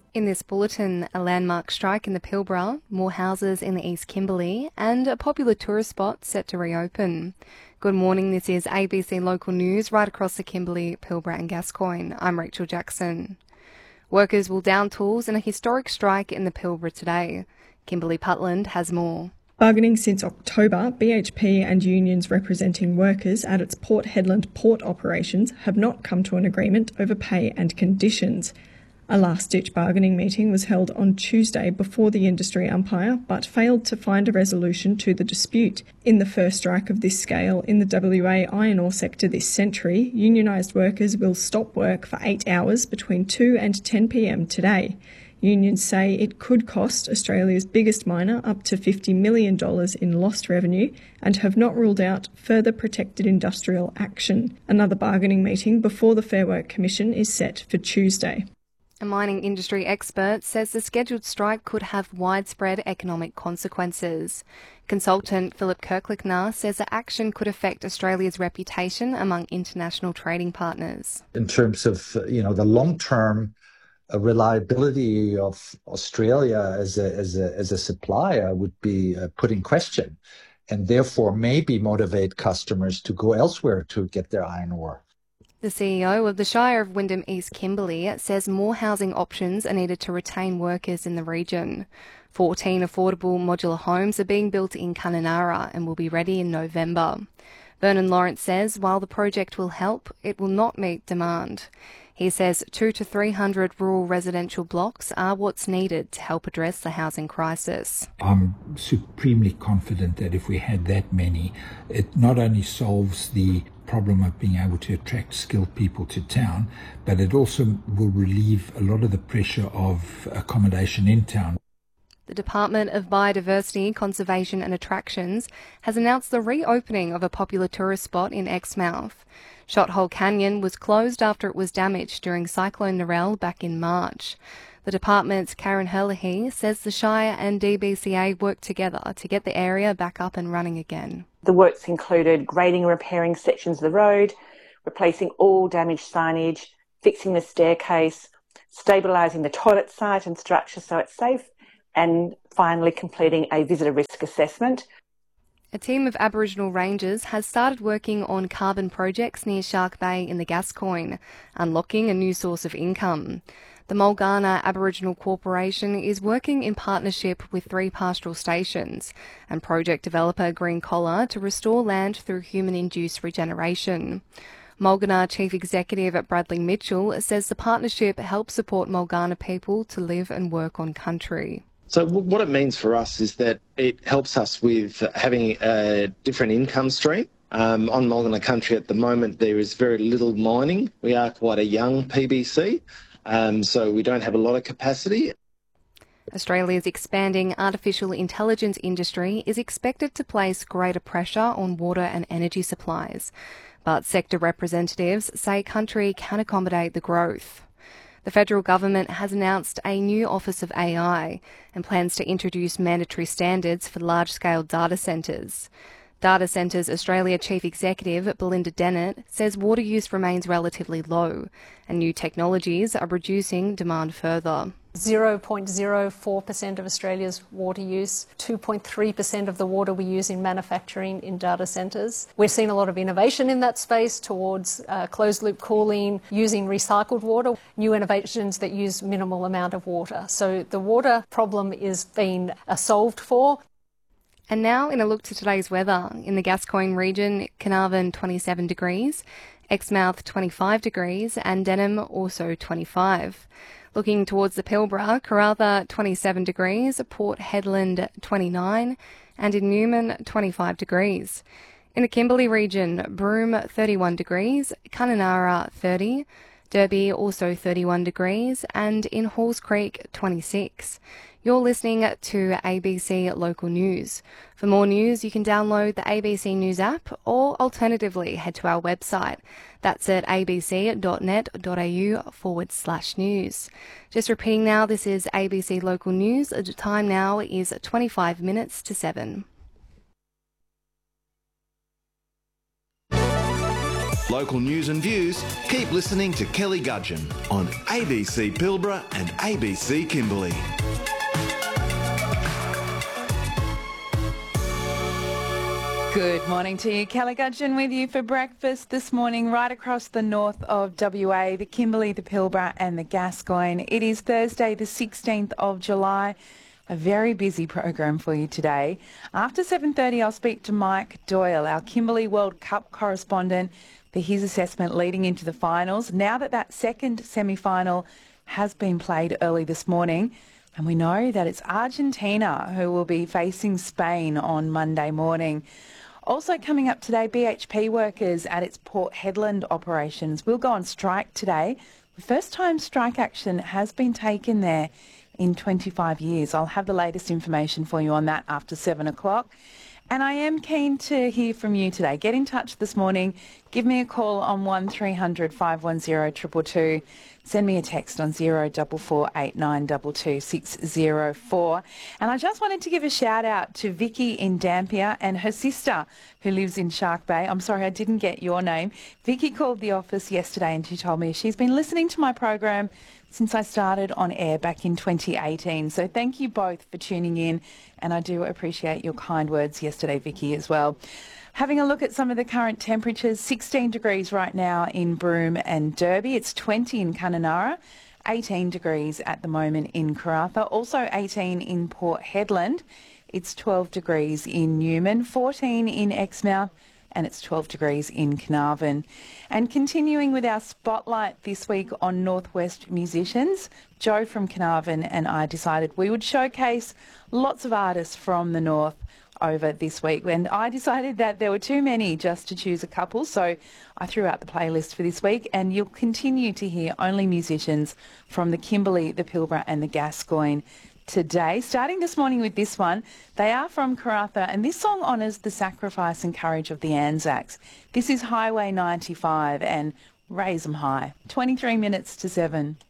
In this bulletin, a landmark strike in the Pilbara, more houses in the East Kimberley, and a popular tourist spot set to reopen. Good morning, this is ABC Local News right across the Kimberley, Pilbara and Gascoyne. I'm Rachel Jackson. Workers will down tools in a historic strike in the Pilbara today. Kimberley Putland has more. Bargaining since October, BHP and unions representing workers at its Port Hedland port operations have not come to an agreement over pay and conditions. A last-ditch bargaining meeting was held on Tuesday before the industry umpire, but failed to find a resolution to the dispute. In the first strike of this scale in the WA iron ore sector this century, unionised workers will stop work for 8 hours between 2 and 10 p.m. today. Unions say it could cost Australia's biggest miner up to $50 million in lost revenue and have not ruled out further protected industrial action. Another bargaining meeting before the Fair Work Commission is set for Tuesday. A mining industry expert says the scheduled strike could have widespread economic consequences. Consultant Philip Kirklickner says the action could affect Australia's reputation among international trading partners. In terms of, the long-term reliability of Australia as a supplier would be put in question, and therefore maybe motivate customers to go elsewhere to get their iron ore. The CEO of the Shire of Wyndham East Kimberley says more housing options are needed to retain workers in the region. 14 affordable modular homes are being built in Kununurra and will be ready in November. Vernon Lawrence says while the project will help, it will not meet demand. He says 200 to 300 rural residential blocks are what's needed to help address the housing crisis. I'm supremely confident that if we had that many, it not only solves the problem of being able to attract skilled people to town, but it also will relieve a lot of the pressure of accommodation in town. The Department of Biodiversity, Conservation and Attractions has announced the reopening of a popular tourist spot in Exmouth. Shothole Canyon was closed after it was damaged during Cyclone Narelle back in March. The department's Karen Herlihy says the Shire and DBCA worked together to get the area back up and running again. The works included grading and repairing sections of the road, replacing all damaged signage, fixing the staircase, stabilising the toilet site and structure so it's safe, and finally completing a visitor risk assessment. A team of Aboriginal rangers has started working on carbon projects near Shark Bay in the Gascoyne, unlocking a new source of income. The Mulgana Aboriginal Corporation is working in partnership with 3 pastoral stations and project developer Green Collar to restore land through human-induced regeneration. Mulgana Chief Executive Bradley Mitchell says the partnership helps support Mulgana people to live and work on country. So what it means for us is that it helps us with having a different income stream. On Mulgana country at the moment there is very little mining. We are quite a young PBC. So we don't have a lot of capacity. Australia's expanding artificial intelligence industry is expected to place greater pressure on water and energy supplies, but sector representatives say country can accommodate the growth. The federal government has announced a new Office of AI and plans to introduce mandatory standards for large-scale data centres. Data Centres Australia Chief Executive Belinda Dennett says water use remains relatively low and new technologies are reducing demand further. 0.04% of Australia's water use, 2.3% of the water we use in manufacturing in data centres. We're seeing a lot of innovation in that space towards closed-loop cooling, using recycled water, new innovations that use minimal amount of water. So the water problem is being solved for. And now in a look to today's weather. In the Gascoyne region, Carnarvon 27 degrees, Exmouth 25 degrees and Denham also 25. Looking towards the Pilbara, Karratha 27 degrees, Port Hedland 29 and in Newman 25 degrees. In the Kimberley region, Broome 31 degrees, Kununurra 30, Derby also 31 degrees and in Halls Creek 26. You're listening to ABC Local News. For more news, you can download the ABC News app or alternatively head to our website. That's at abc.net.au/news. Just repeating now, this is ABC Local News. The time now is 25 minutes to 7. local news and views, keep listening to Kelly Gudgeon on ABC Pilbara and ABC Kimberley. Good morning to you. Kelly Gudgeon with you for breakfast this morning right across the north of WA, the Kimberley, the Pilbara and the Gascoyne. It is Thursday the 16th of July. A very busy program for you today. After 7:30 I'll speak to Mike Doyle, our Kimberley World Cup correspondent, for his assessment leading into the finals. Now that second semi-final has been played early this morning, and we know that it's Argentina who will be facing Spain on Monday morning. Also coming up today, BHP workers at its Port Hedland operations will go on strike today. The first time strike action has been taken there in 25 years. I'll have the latest information for you on that after 7 o'clock. And I am keen to hear from you today. Get in touch this morning. Give me a call on 1300 510 222. Send me a text on 0448922604. 604. And I just wanted to give a shout out to Vicky in Dampier and her sister who lives in Shark Bay. I'm sorry, I didn't get your name. Vicky called the office yesterday and she told me she's been listening to my program since I started on air back in 2018. So thank you both for tuning in, and I do appreciate your kind words yesterday, Vicky, as well. Having a look at some of the current temperatures, 16 degrees right now in Broome and Derby. It's 20 in Kununurra, 18 degrees at the moment in Karratha, also 18 in Port Hedland. It's 12 degrees in Newman, 14 in Exmouth, and it's 12 degrees in Carnarvon. And continuing with our spotlight this week on Northwest musicians, Joe from Carnarvon and I decided we would showcase lots of artists from the North over this week. And I decided that there were too many just to choose a couple, so I threw out the playlist for this week, and you'll continue to hear only musicians from the Kimberley, the Pilbara and the Gascoyne today. Starting this morning with this one, they are from Karratha, and this song honours the sacrifice and courage of the Anzacs. This is Highway 95 and Raise 'em High. 23 minutes to 7.